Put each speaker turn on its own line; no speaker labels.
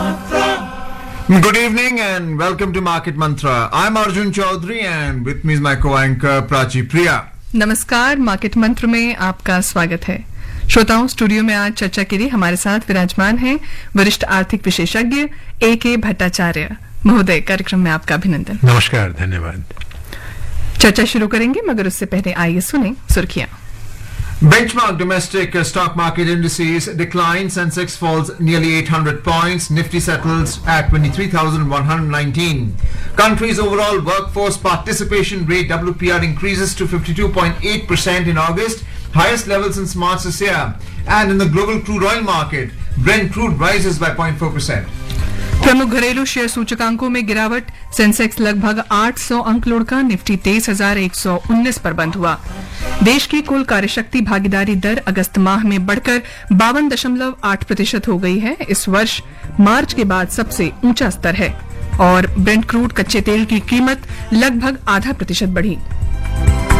Good evening and welcome to Market Mantra. I'm Arjun Chaudhary and with me is my co-anchor Prachi Priya.
नमस्कार, market मंत्र में आपका स्वागत है। श्रोताओं, स्टूडियो में आज चर्चा के लिए हमारे साथ विराजमान हैं वरिष्ठ आर्थिक विशेषज्ञ A.K. भट्टाचार्य महोदय। कार्यक्रम में आपका अभिनंदन।
नमस्कार, धन्यवाद।
चर्चा शुरू करेंगे मगर उससे पहले आइए सुने सुर्खियां।
Benchmark domestic stock market indices decline. Sensex falls nearly 800 points. Nifty settles at 23,119. Country's overall workforce participation rate (WPR) increases to 52.8% in August, highest level since March this year. And in the global crude oil market, Brent crude rises by 0.4%.
प्रमुख घरेलू share सूचकांकों में गिरावट। Sensex लगभग 800 अंक लुढ़का, Nifty 23,119 पर बंद हुआ। देश की कुल कार्यशक्ति भागीदारी दर अगस्त माह में बढ़कर 52.8% हो गई है। इस वर्ष मार्च के बाद सबसे ऊंचा स्तर है और ब्रेंट क्रूड कच्चे तेल की कीमत लगभग 0.5% बढ़ी।